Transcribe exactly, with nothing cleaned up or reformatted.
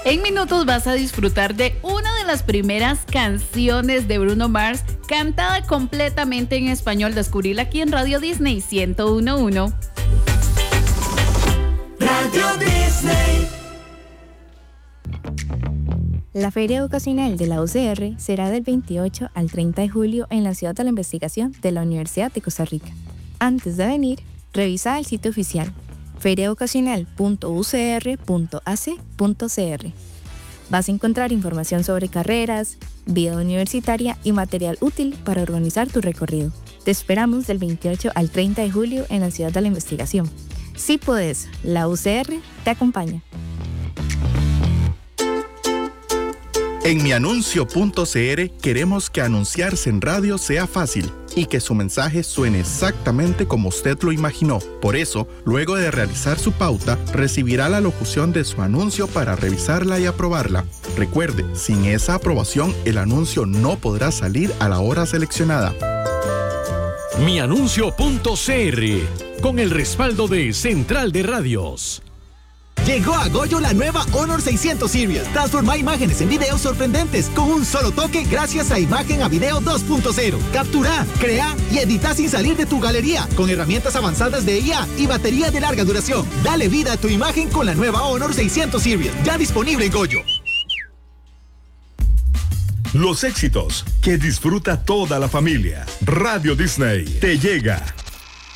En minutos vas a disfrutar de una de las primeras canciones de Bruno Mars, cantada completamente en español. Descubríla aquí en Radio Disney ciento uno punto uno. Radio Disney. La Feria Educacional de la U C R será del veintiocho al treinta de julio en la Ciudad de la Investigación de la Universidad de Costa Rica. Antes de venir, revisa el sitio oficial feria educacional punto u c r punto a c punto c r. Vas a encontrar información sobre carreras, vida universitaria y material útil para organizar tu recorrido. Te esperamos del veintiocho al treinta de julio en la Ciudad de la Investigación. Si puedes, la U C R te acompaña. En mianuncio punto c r queremos que anunciarse en radio sea fácil y que su mensaje suene exactamente como usted lo imaginó. Por eso, luego de realizar su pauta, recibirá la locución de su anuncio para revisarla y aprobarla. Recuerde, sin esa aprobación, el anuncio no podrá salir a la hora seleccionada. mianuncio punto c r, con el respaldo de Central de Radios. Llegó a Goyo la nueva Honor seiscientos Series. Transforma imágenes en videos sorprendentes con un solo toque gracias a Imagen a Video dos punto cero. Captura, crea y edita sin salir de tu galería con herramientas avanzadas de I A y batería de larga duración. Dale vida a tu imagen con la nueva Honor seiscientos Series. Ya disponible en Goyo. Los éxitos que disfruta toda la familia. Radio Disney te llega